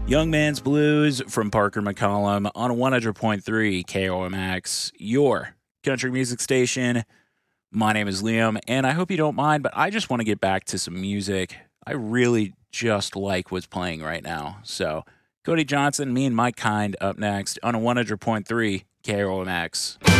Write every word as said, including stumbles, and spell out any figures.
Young Man's Blues from Parker McCollum on one hundred point three K O M X, your country music station. My name is Liam, and I hope you don't mind, but I just want to get back to some music. I really just like what's playing right now. So, Cody Johnson, me and Mike Kind up next on a one hundred point three K O M X.